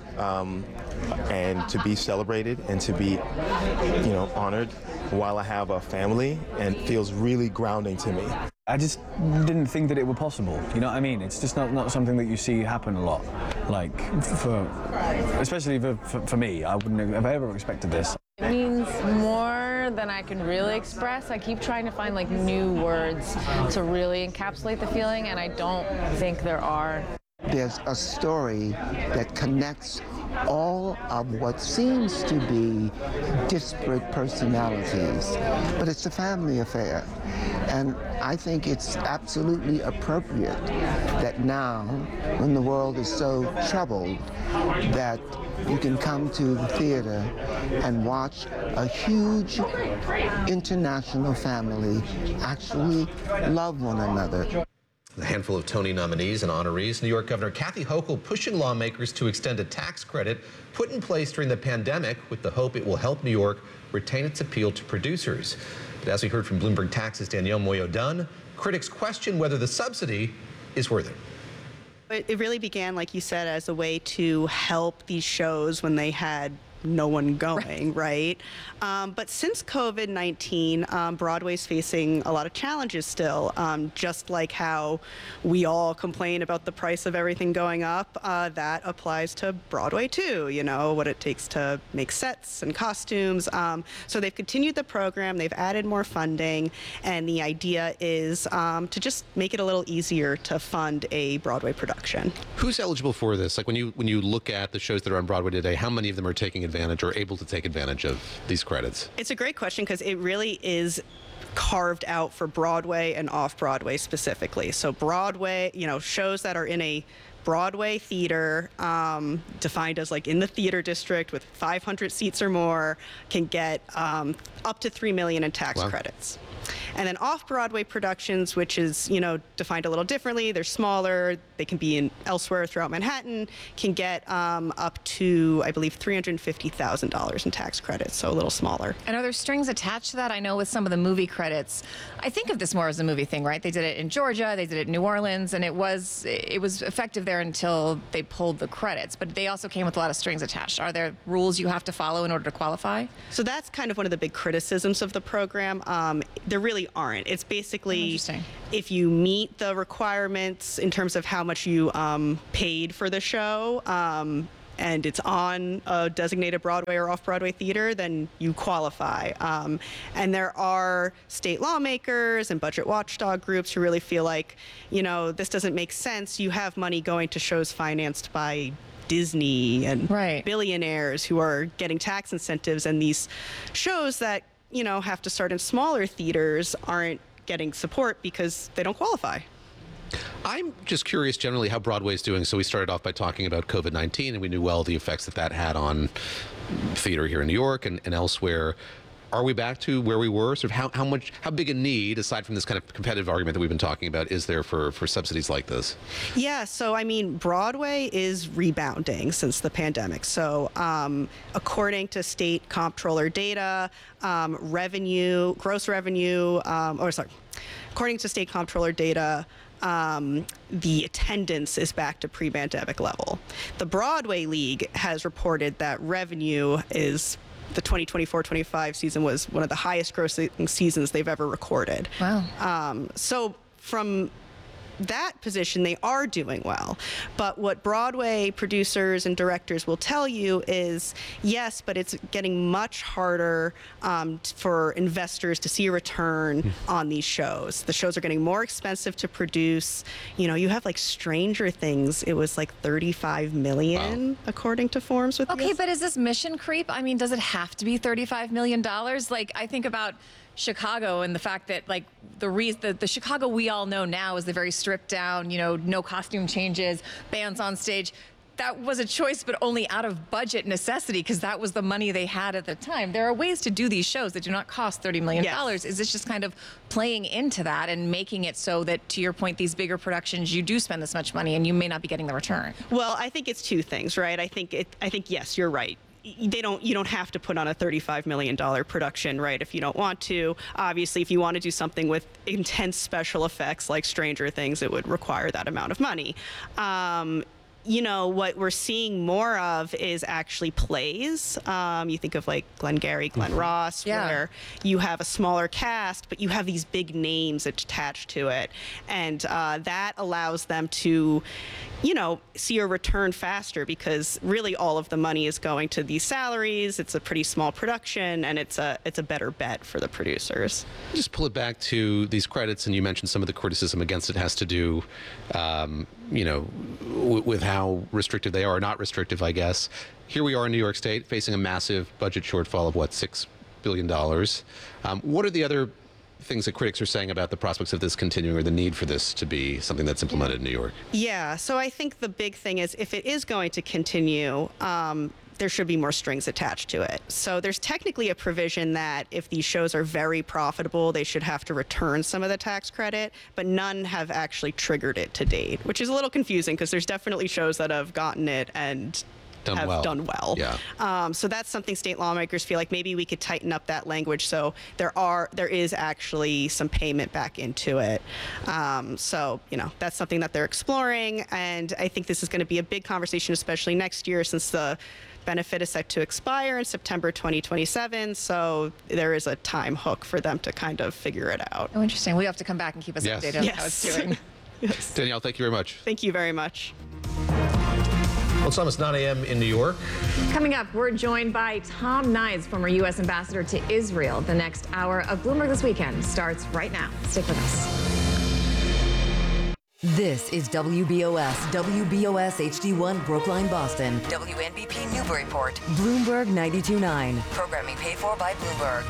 and to be celebrated and to be, honored while I have a family, and feels really grounding to me. I just didn't think that it were possible. You know what I mean? It's just not something that you see happen a lot. Like, especially for me, I wouldn't have ever expected this. It means more than I can really express. I keep trying to find new words to really encapsulate the feeling, and I don't think there are. There's a story that connects all of what seems to be disparate personalities, but it's a family affair. And I think it's absolutely appropriate that now, when the world is so troubled, that you can come to the theater and watch a huge international family actually love one another. A handful of Tony nominees and honorees. New York Governor Kathy Hochul pushing lawmakers to extend a tax credit put in place during the pandemic with the hope it will help New York retain its appeal to producers. But as we heard from Bloomberg Tax's Danielle Moyo-Dunn, critics question whether the subsidy is worth it. It really began, like you said, as a way to help these shows when they had no one going, right? But since COVID-19, Broadway's facing a lot of challenges still, just like how we all complain about the price of everything going up, that applies to Broadway too, what it takes to make sets and costumes. So they've continued the program, they've added more funding, and the idea is to just make it a little easier to fund a Broadway production. Who's eligible for this? Like when you look at the shows that are on Broadway today, how many of them are taking advantage advantage or able to take advantage of these credits? It's a great question because it really is carved out for Broadway and off-Broadway specifically. So Broadway, shows that are in a Broadway theater, defined as like in the theater district with 500 seats or more, can get up to $3 million in tax credits. And then off-Broadway productions, which is, defined a little differently. They're smaller. They can be elsewhere throughout Manhattan, can get up to, I believe, $350,000 in tax credits, so a little smaller. And are there strings attached to that? I know with some of the movie credits, I think of this more as a movie thing, right? They did it in Georgia, they did it in New Orleans, and it was effective there until they pulled the credits. But they also came with a lot of strings attached. Are there rules you have to follow in order to qualify? So that's kind of one of the big criticisms of the program. There really aren't. It's basically if you meet the requirements in terms of how much you paid for the show, and it's on a designated Broadway or off-Broadway theater, then you qualify. And there are state lawmakers and budget watchdog groups who really feel like, this doesn't make sense. You have money going to shows financed by Disney and billionaires who are getting tax incentives, and these shows that have to start in smaller theaters aren't getting support because they don't qualify. I'm just curious generally how Broadway's doing. So we started off by talking about COVID-19, and we knew well the effects that had on theater here in New York and elsewhere. Are we back to where we were? Sort of how big a need, aside from this kind of competitive argument that we've been talking about, is there for subsidies like this? Yeah, so Broadway is rebounding since the pandemic. So according to state comptroller data, according to state comptroller data, the attendance is back to pre-pandemic level. The Broadway League has reported that revenue is the 2024-25 season was one of the highest grossing seasons they've ever recorded. Wow. So from that position, they are doing well. But what Broadway producers and directors will tell you is, yes, but it's getting much harder for investors to see a return on these shows. The shows are getting more expensive to produce. You have like Stranger Things. It was like $35 million, according to Forms with Okay, but is this mission creep? Does it have to be $35 million? Like, I think about Chicago and the fact that the Chicago we all know now is the very stripped down, no costume changes, bands on stage. That was a choice, but only out of budget necessity because that was the money they had at the time. There are ways to do these shows that do not cost $30 million. Yes. Is this just kind of playing into that and making it so that, to your point, these bigger productions, you do spend this much money and you may not be getting the return? Well, I think it's two things, right? I think yes, you're right. You don't have to put on a $35 million production, right, if you don't want to. Obviously, if you want to do something with intense special effects like Stranger Things, it would require that amount of money. What we're seeing more of is actually plays. You think of like Glengarry Glen Ross, where you have a smaller cast, but you have these big names attached to it. And that allows them to, see a return faster because really all of the money is going to these salaries. It's a pretty small production, and it's a better bet for the producers. Just pull it back to these credits, and you mentioned some of the criticism against it has to do with how restrictive they are, or not restrictive, I guess. Here we are in New York State facing a massive budget shortfall of, $6 billion. What are the other things that critics are saying about the prospects of this continuing or the need for this to be something that's implemented in New York? Yeah, so I think the big thing is if it is going to continue, there should be more strings attached to it. So there's technically a provision that if these shows are very profitable, they should have to return some of the tax credit, but none have actually triggered it to date, which is a little confusing because there's definitely shows that have gotten it and done well. Yeah. So that's something state lawmakers feel like maybe we could tighten up that language so there is actually some payment back into it. So that's something that they're exploring, and I think this is going to be a big conversation, especially next year since the benefit is set to expire in September 2027, so there is a time hook for them to kind of figure it out. Oh, interesting. We have to come back and keep us updated on how it's doing. Yes. Danielle, thank you very much. Thank you very much. Well, it's almost 9 a.m. in New York. Coming up, we're joined by Tom Nides, former U.S. ambassador to Israel. The next hour of Bloomberg This Weekend starts right now. Stick with us. This is WBOS HD1 Brookline, Boston. WNBP Newburyport. Bloomberg 92.9. Programming paid for by Bloomberg.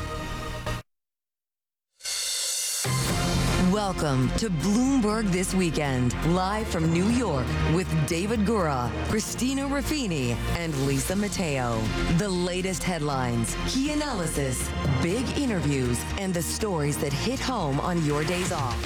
Welcome to Bloomberg This Weekend, live from New York with David Gura, Christina Ruffini, and Lisa Mateo. The latest headlines, key analysis, big interviews, and the stories that hit home on your days off.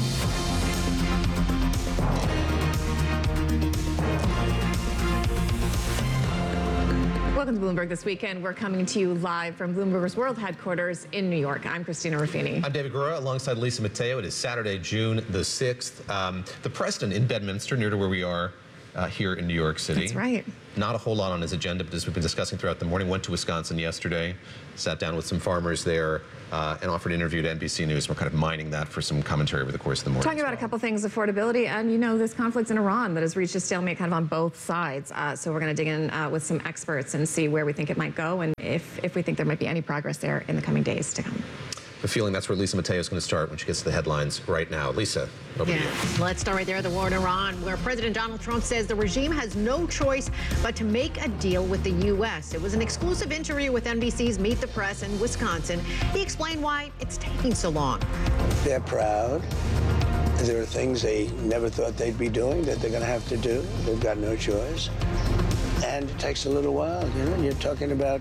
Welcome to Bloomberg This Weekend. We're coming to you live from Bloomberg's World Headquarters in New York. I'm Christina Ruffini. I'm David Gura alongside Lisa Mateo. It is Saturday, June the 6th. The president in Bedminster, near to where we are here in New York City. That's right. Not a whole lot on his agenda, but as we've been discussing throughout the morning, went to Wisconsin yesterday, sat down with some farmers there, and offered an interview to NBC News. We're kind of mining that for some commentary over the course of the morning. Talking about a couple things, affordability, and this conflict in Iran that has reached a stalemate kind of on both sides. So we're going to dig in with some experts and see where we think it might go and if we think there might be any progress there in the coming days to come. The feeling that's where Lisa Mateo is going to start when she gets to the headlines right now. Lisa, over to you. Let's start right there, the war in Iran, where President Donald Trump says the regime has no choice but to make a deal with the U.S. It was an exclusive interview with NBC's Meet the Press in Wisconsin. He explained why it's taking so long. They're proud. There are things they never thought they'd be doing that they're going to have to do. They've got no choice. And it takes a little while. You're talking about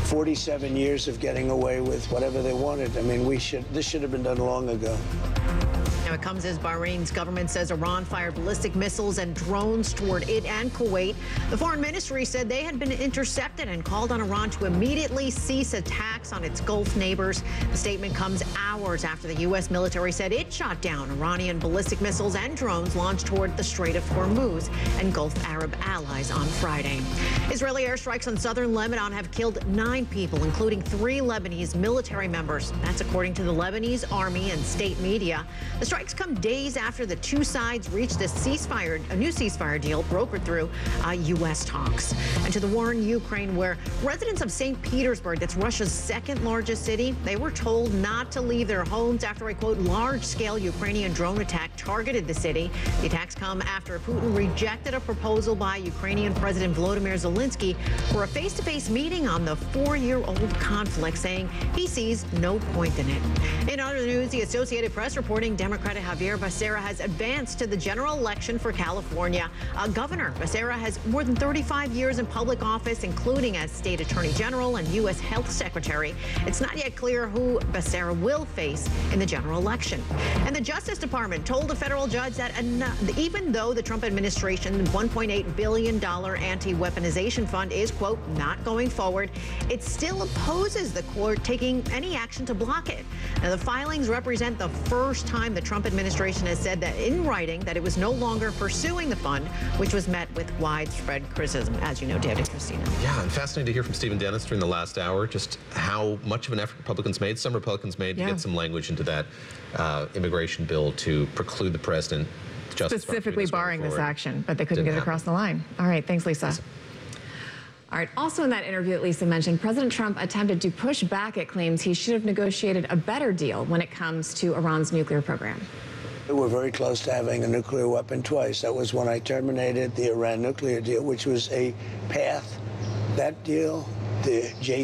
47 years of getting away with whatever they wanted. I mean, this should have been done long ago. Now it comes as Bahrain's government says Iran fired ballistic missiles and drones toward it and Kuwait. The foreign ministry said they had been intercepted and called on Iran to immediately cease attacks on its Gulf neighbors. The statement comes hours after the U.S. military said it shot down Iranian ballistic missiles and drones launched toward the Strait of Hormuz and Gulf Arab allies on Friday. Israeli airstrikes on southern Lebanon have killed 9 people, including 3 Lebanese military members. That's according to the Lebanese army and state media. The strikes come days after the two sides reached a new ceasefire deal brokered through U.S. talks. And to the war in Ukraine, where residents of St. Petersburg, that's Russia's second largest city, they were told not to leave their homes after a, quote, large-scale Ukrainian drone attack targeted the city. The attacks come after Putin rejected a proposal by Ukrainian President Volodymyr Zelensky for a face-to-face meeting on the 4-year-old conflict, saying he sees no point in it. In other news, the Associated Press reporting Democratic Javier Becerra has advanced to the general election for California. Governor Becerra has more than 35 years in public office, including as state attorney general and U.S. health secretary. It's not yet clear who Becerra will face in the general election. And the Justice Department told a federal judge that even though the Trump administration's $1.8 billion anti-weaponization fund is, quote, not going forward, it still opposes the court taking any action to block it. Now, the filings represent the first time the Trump administration has said that in writing that it was no longer pursuing the fund, which was met with widespread criticism, as you know, David and Christina. Yeah, and fascinating to hear from Stephen Dennis during the last hour just how much of an effort some Republicans made to get some language into that immigration bill to preclude the president. Specifically barring this action, but they couldn't get it across the line. All right, thanks, Lisa. All right, also in that interview that Lisa mentioned, President Trump attempted to push back at claims he should have negotiated a better deal when it comes to Iran's nuclear program. We're very close to having a nuclear weapon twice. That was when I terminated the Iran nuclear deal, which was a path. That deal, the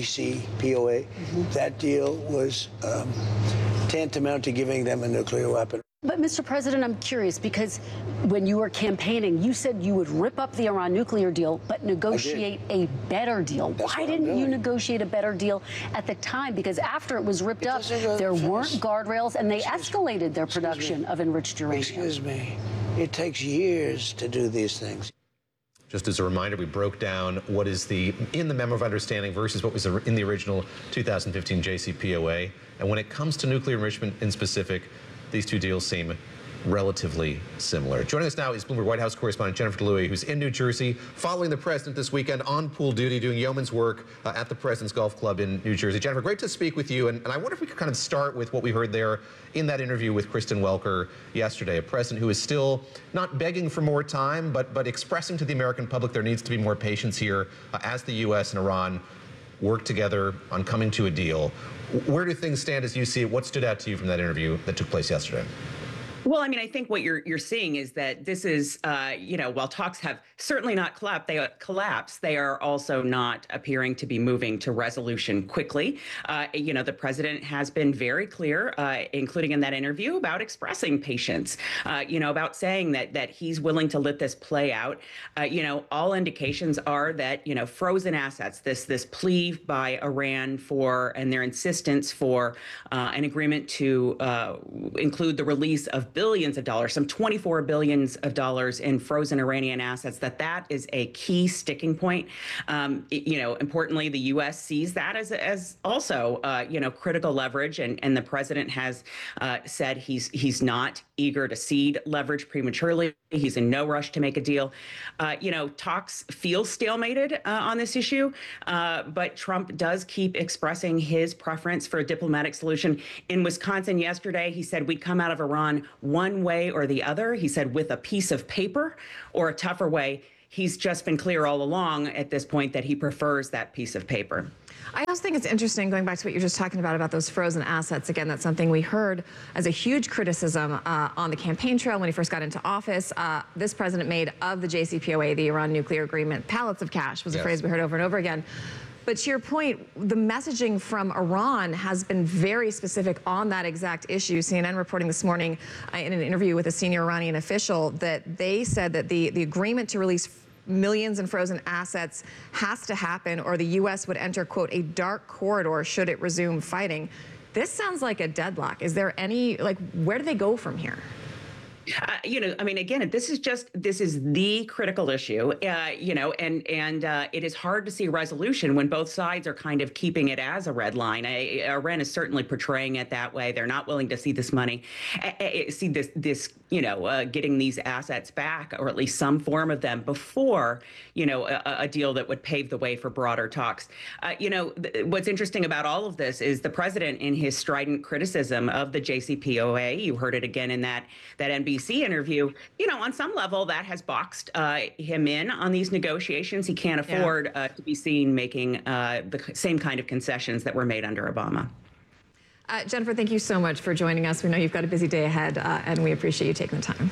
JCPOA, that deal was tantamount to giving them a nuclear weapon. But, Mr. President, I'm curious, because when you were campaigning, you said you would rip up the Iran nuclear deal, but negotiate a better deal. Why didn't you negotiate a better deal at the time? Because after it was ripped up, there weren't guardrails, and they escalated their production of enriched uranium. Excuse me. It takes years to do these things. Just as a reminder, we broke down what is in the Memo of Understanding versus what was in the original 2015 JCPOA. And when it comes to nuclear enrichment in specific, these two deals seem relatively similar. Joining us now is Bloomberg White House correspondent Jennifer DeLuey, who's in New Jersey following the president this weekend on pool duty, doing yeoman's work at the President's Golf Club in New Jersey. Jennifer, great to speak with you. And I wonder if we could kind of start with what we heard there in that interview with Kristen Welker yesterday, a president who is still not begging for more time, but expressing to the American public there needs to be more patience here as the U.S. and Iran work together on coming to a deal. Where do things stand as you see it? What stood out to you from that interview that took place yesterday? Well, I mean, I think what you're seeing is that this is, while talks have certainly not collapsed, they are also not appearing to be moving to resolution quickly. The president has been very clear, including in that interview, about expressing patience, about saying that he's willing to let this play out. All indications are that, frozen assets, this plea by Iran and their insistence for an agreement to include the release of billions of dollars, some $24 billion in frozen Iranian assets, that is a key sticking point. Importantly, the U.S. sees that as also, critical leverage, and the president has said he's not eager to cede leverage prematurely. He's in no rush to make a deal. Talks feel stalemated on this issue, but Trump does keep expressing his preference for a diplomatic solution. In Wisconsin yesterday, he said we'd come out of Iran one way or the other. He said with a piece of paper or a tougher way. He's just been clear all along at this point that he prefers that piece of paper. I also think it's interesting, going back to what you're just talking about those frozen assets. Again, that's something we heard as a huge criticism on the campaign trail when he first got into office. This president made of the JCPOA, the Iran nuclear agreement, pallets of cash was a phrase we heard over and over again. But to your point, the messaging from Iran has been very specific on that exact issue. CNN reporting this morning in an interview with a senior Iranian official that they said that the agreement to release millions in frozen assets has to happen, or the U.S. would enter, quote, a dark corridor should it resume fighting. This sounds like a deadlock. Is there any, where do they go from here? Again, this is the critical issue, and it is hard to see resolution when both sides are kind of keeping it as a red line. Iran is certainly portraying it that way. They're not willing to see this money, getting these assets back, or at least some form of them, before, a deal that would pave the way for broader talks. What's interesting about all of this is the president, in his strident criticism of the JCPOA, you heard it again in that NBC interview, on some level that has boxed him in on these negotiations. He can't afford to be seen making the same kind of concessions that were made under Obama. Jennifer, thank you so much for joining us. We know you've got a busy day ahead, and we appreciate you taking the time.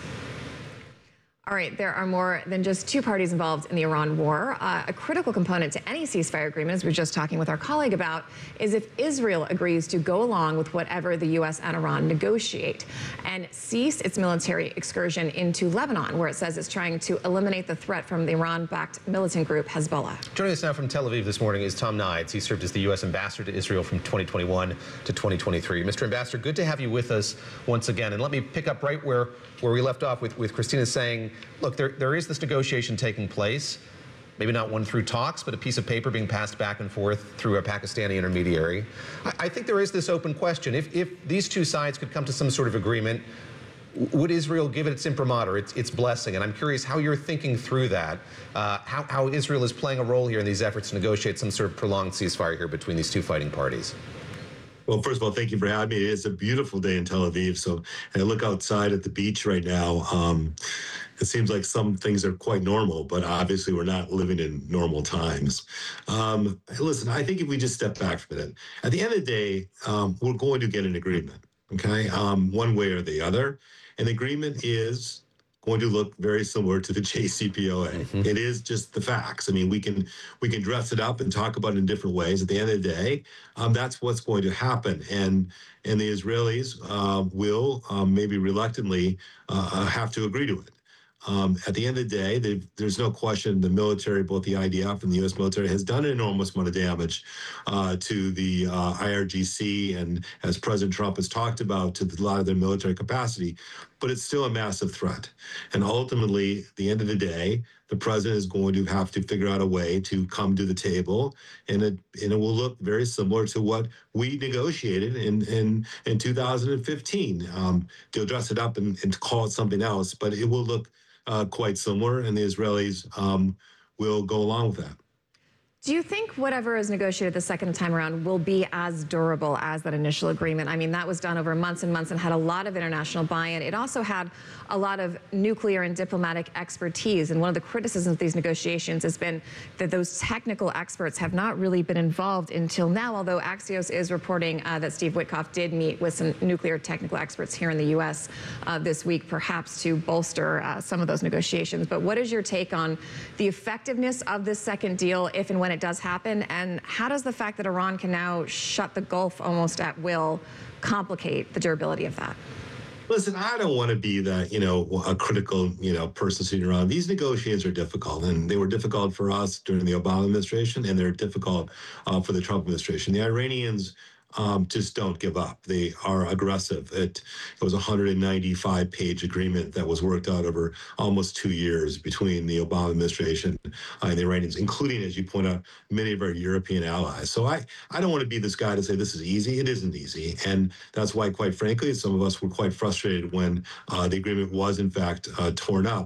All right, there are more than just two parties involved in the Iran war. A critical component to any ceasefire agreement, as we were just talking with our colleague about, is if Israel agrees to go along with whatever the U.S. and Iran negotiate and cease its military excursion into Lebanon, where it says it's trying to eliminate the threat from the Iran-backed militant group Hezbollah. Joining us now from Tel Aviv this morning is Tom Nides. He served as the U.S. ambassador to Israel from 2021 to 2023. Mr. Ambassador, good to have you with us once again. And let me pick up right where we left off with Christina saying, look, there is this negotiation taking place, maybe not one through talks, but a piece of paper being passed back and forth through a Pakistani intermediary. I think there is this open question. If these two sides could come to some sort of agreement, would Israel give it its imprimatur, its blessing? And I'm curious how you're thinking through that, how Israel is playing a role here in these efforts to negotiate some sort of prolonged ceasefire here between these two fighting parties. Well, first of all, thank you for having me. It's a beautiful day in Tel Aviv. So I look outside at the beach right now. It seems like some things are quite normal, but obviously we're not living in normal times. Listen, I think if we just step back for a minute, at the end of the day, we're going to get an agreement, okay, one way or the other. An agreement is going to look very similar to the JCPOA. Mm-hmm. It is just the facts. I mean, we can dress it up and talk about it in different ways. At the end of the day, that's what's going to happen. And the Israelis will maybe reluctantly have to agree to it. At the end of the day, there's no question the military, both the IDF and the U.S. military, has done an enormous amount of damage to the IRGC and, as President Trump has talked about, to a lot of their military capacity. But it's still a massive threat. And ultimately, at the end of the day, the president is going to have to figure out a way to come to the table, and it will look very similar to what we negotiated in 2015. They'll dress it up and call it something else, but it will look quite similar, and the Israelis will go along with that. Do you think whatever is negotiated the second time around will be as durable as that initial agreement? I mean, that was done over months and months and had a lot of international buy-in. It also had a lot of nuclear and diplomatic expertise. And one of the criticisms of these negotiations has been that those technical experts have not really been involved until now, although Axios is reporting that Steve Witkoff did meet with some nuclear technical experts here in the U.S. This week, perhaps to bolster some of those negotiations. But what is your take on the effectiveness of this second deal, if and when it does happen, and how does the fact that Iran can now shut the Gulf almost at will complicate the durability of that? Listen, I don't want to be the, a critical, person sitting around. These negotiations are difficult, and they were difficult for us during the Obama administration, and they're difficult for the Trump administration. The Iranians just don't give up. They are aggressive. It was a 195-page agreement that was worked out over almost 2 years between the Obama administration and the Iranians, including, as you point out, many of our European allies. So I don't want to be this guy to say this is easy. It isn't easy. And that's why, quite frankly, some of us were quite frustrated when the agreement was, in fact, torn up.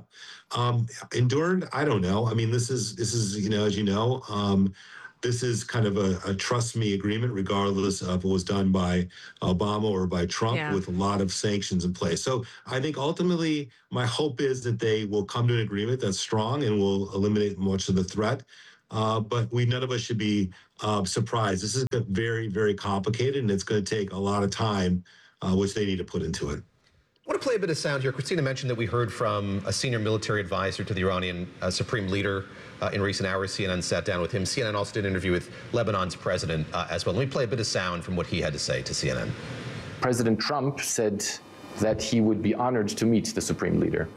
Endured? I don't know. I mean, this is as you know, this is kind of a trust me agreement, regardless of what was done by Obama or by Trump, with a lot of sanctions in place. So I think ultimately my hope is that they will come to an agreement that's strong and will eliminate much of the threat. But none of us should be surprised. This is very, very complicated, and it's going to take a lot of time, which they need to put into it. I want to play a bit of sound here. Christina mentioned that we heard from a senior military advisor to the Iranian supreme leader in recent hours. CNN sat down with him. CNN also did an interview with Lebanon's president as well. Let me play a bit of sound from what he had to say to CNN. President Trump said that he would be honored to meet the supreme leader.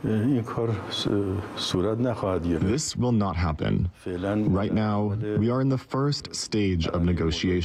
This will not happen. Right now, we are in the first stage of negotiations.